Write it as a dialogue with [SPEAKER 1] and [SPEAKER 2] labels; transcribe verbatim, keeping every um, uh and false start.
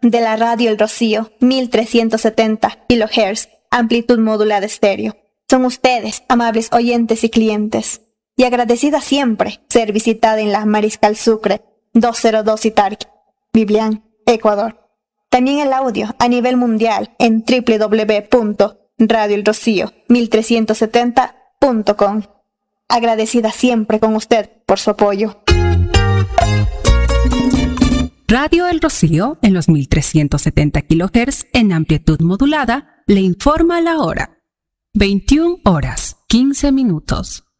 [SPEAKER 1] de la radio El Rocío, mil trescientos setenta kilohertz, amplitud modulada estéreo. Son ustedes, amables oyentes y clientes, y agradecida siempre ser visitada en la Mariscal Sucre, doscientos dos Itarqui, Biblián, Ecuador. También el audio a nivel mundial en doble u doble u doble u punto radio el rocío mil trescientos setenta punto com. Agradecida siempre con usted por su apoyo.
[SPEAKER 2] Radio El Rocío, en los mil trescientos setenta kilohertz en amplitud modulada, le informa la hora. veintiuna horas, quince minutos.